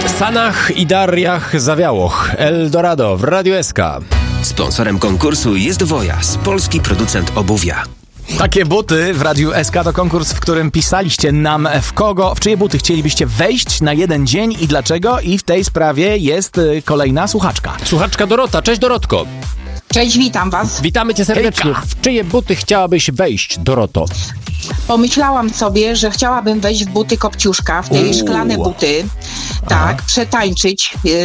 Sanach i Dariach Zawiałoch. Eldorado w Radiu SK. Sponsorem konkursu jest Wojas, polski producent obuwia. Takie buty w Radiu SK to konkurs, w którym pisaliście nam w czyje buty chcielibyście wejść na jeden dzień i dlaczego. I w tej sprawie jest kolejna słuchaczka. Słuchaczka Dorota. Cześć, Dorotko. Cześć, witam was. Witamy cię serdecznie. Hejka. W czyje buty chciałabyś wejść, Doroto? Pomyślałam sobie, że chciałabym wejść w buty Kopciuszka, w te szklane buty. Tak, przetańczyć